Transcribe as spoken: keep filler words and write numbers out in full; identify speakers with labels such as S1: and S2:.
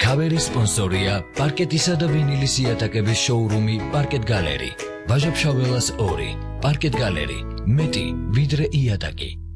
S1: მთავარი სპონსორია პარკეტისა და ვინილის იატაკების შოურუმი პარკეტ გალერი. ვაჟა-ფშაველას ორი. პარკეტ გალერი. მეტი ვიდრე იატაკი.